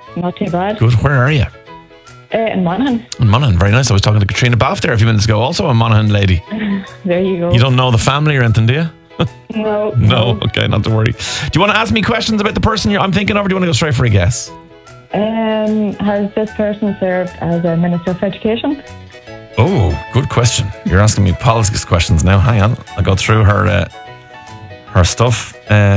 Not too bad. Good. Where are you? In Monaghan. In Monaghan. Very nice. I was talking to Katrina Baff there a few minutes ago, also a Monaghan lady. There you go. You don't know the family or anything, do you? No. No. Okay, not to worry. Do you want to ask me questions about the person I'm thinking of, or do you want to go straight for a guess? Has this person served as a Minister for Education? Oh, good question. You're asking me politics questions now. Hang on. I'll go through her stuff.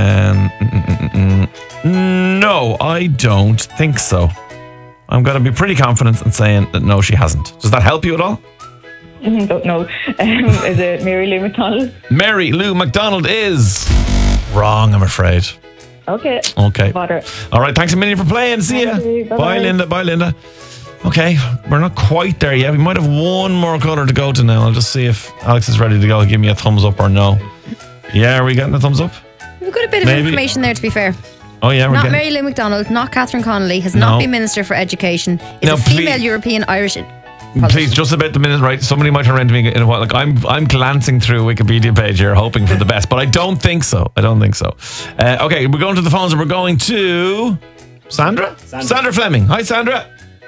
No, I don't think so. I'm going to be pretty confident in saying that no, she hasn't. Does that help you at all? Don't know. Is it Mary Lou McDonald? Mary Lou McDonald is wrong, I'm afraid. Okay. Bother. All right, thanks a million for playing. See ya. Bye, Linda. Bye, Linda. Okay, we're not quite there yet. We might have one more colour to go to now. I'll just see if Alex is ready to go. Give me a thumbs up or no. Yeah, are we getting a thumbs up? We've got a bit of information there, to be fair. Oh, yeah, we're not getting... Mary Lou McDonald, not Catherine Connolly, has not been Minister for Education. Is a female European Irish... Please, just about the minute, right? Somebody might turn around to me in a while. Like I'm glancing through a Wikipedia page here, hoping for the best, but I don't think so. Okay, we're going to the phones and we're going to Sandra Fleming. Hi, Sandra.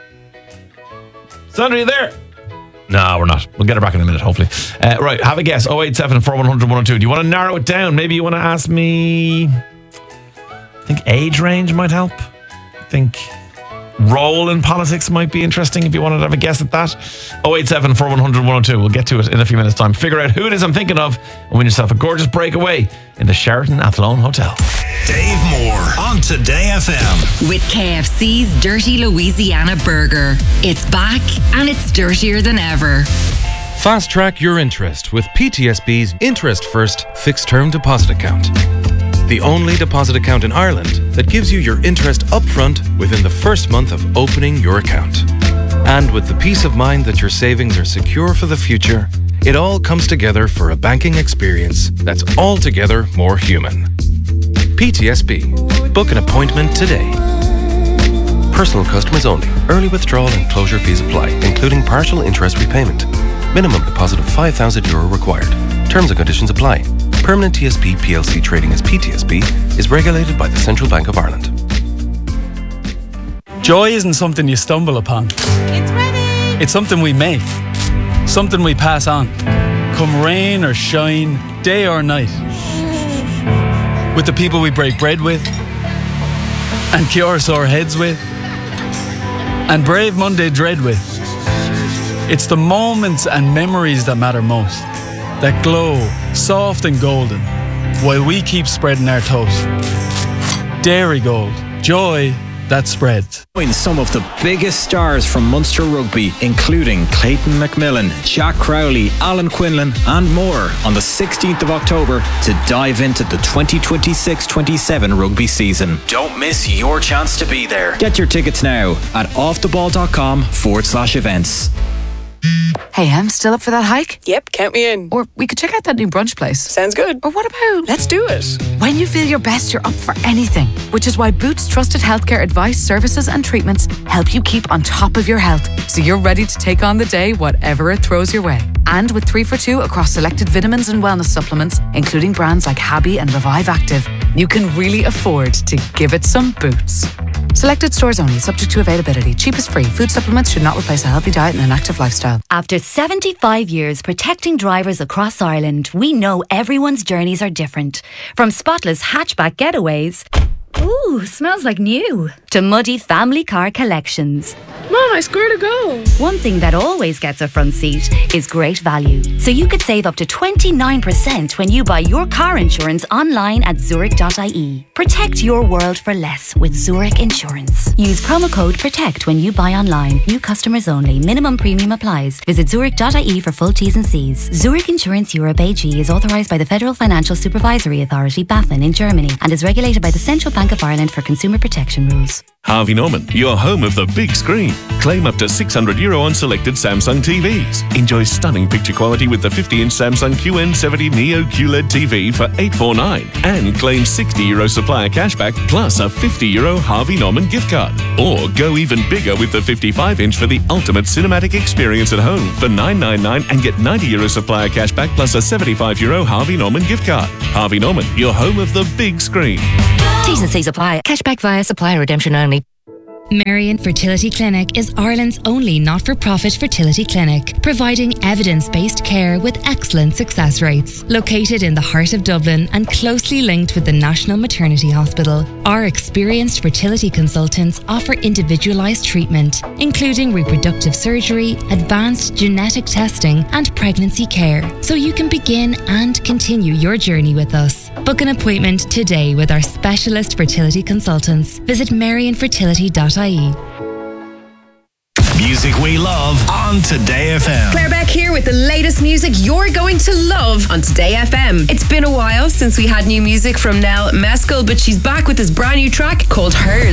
Sandra, you there? No, we're not. We'll get her back in a minute, hopefully. Right, have a guess. 087 410 102. Do you want to narrow it down? Maybe you want to ask me. I think age range might help. I think role in politics might be interesting if you wanted to have a guess at that. 087 410 102. We'll get to it in a few minutes' time. Figure out who it is I'm thinking of and win yourself a gorgeous breakaway in the Sheraton Athlone Hotel. Dave Moore on Today FM. With KFC's Dirty Louisiana Burger. It's back and it's dirtier than ever. Fast track your interest with PTSB's Interest First Fixed Term Deposit Account. The only deposit account in Ireland that gives you your interest upfront within the first month of opening your account. And with the peace of mind that your savings are secure for the future, it all comes together for a banking experience that's altogether more human. PTSB. Book an appointment today. Personal customers only. Early withdrawal and closure fees apply, including partial interest repayment. Minimum deposit of €5,000 required. Terms and conditions apply. Permanent TSB PLC trading as PTSB is regulated by the Central Bank of Ireland. Joy isn't something you stumble upon. It's ready. It's something we make. Something we pass on. Come rain or shine, day or night. With the people we break bread with, and cure sore heads with, and brave Monday dread with. It's the moments and memories that matter most, that glow soft and golden, while we keep spreading our toast. Dairy Gold, joy that spreads. Join some of the biggest stars from Munster Rugby, including Clayton McMillan, Jack Crowley, Alan Quinlan, and more on the 16th of October to dive into the 2026-27 rugby season. Don't miss your chance to be there. Get your tickets now at offtheball.com/events. Hey, Em, still up for that hike? Yep, count me in. Or we could check out that new brunch place. Sounds good. Or what about... Let's do it. When you feel your best, you're up for anything. Which is why Boots trusted healthcare advice, services and treatments help you keep on top of your health. So you're ready to take on the day, whatever it throws your way. And with 3 for 2 across selected vitamins and wellness supplements, including brands like Habby and Revive Active, you can really afford to give it some Boots. Selected stores only, subject to availability. Cheap is free. Food supplements should not replace a healthy diet and an active lifestyle. After 75 years protecting drivers across Ireland, we know everyone's journeys are different. From spotless hatchback getaways, ooh, smells like new, to muddy family car collections. Mom, I scored a goal. One thing that always gets a front seat is great value. So you could save up to 29% when you buy your car insurance online at Zurich.ie. Protect your world for less with Zurich Insurance. Use promo code PROTECT when you buy online. New customers only. Minimum premium applies. Visit Zurich.ie for full T's and C's. Zurich Insurance Europe AG is authorised by the Federal Financial Supervisory Authority, BaFin, in Germany, and is regulated by the Central Bank of Ireland for consumer protection rules. Harvey Norman, your home of the big screen. Claim up to €600 on selected Samsung TVs. Enjoy stunning picture quality with the 50-inch Samsung QN70 Neo QLED TV for $849. And claim €60 supplier cashback plus a €50 Harvey Norman gift card. Or go even bigger with the 55-inch for the ultimate cinematic experience at home for $999 and get €90 supplier cashback plus a €75 Harvey Norman gift card. Harvey Norman, your home of the big screen. T's and C's apply. Cashback via supplier redemption only. Marion Fertility Clinic is Ireland's only not-for-profit fertility clinic, providing evidence-based care with excellent success rates. Located in the heart of Dublin and closely linked with the National Maternity Hospital, our experienced fertility consultants offer individualised treatment, including reproductive surgery, advanced genetic testing and pregnancy care, so you can begin and continue your journey with us. Book an appointment today with our specialist fertility consultants. Visit marionfertility.ie. Music we love on Today FM. Claire Beck here with the latest music you're going to love on Today FM. It's been a while since we had new music from Nell Meskel, but she's back with this brand new track called Hers.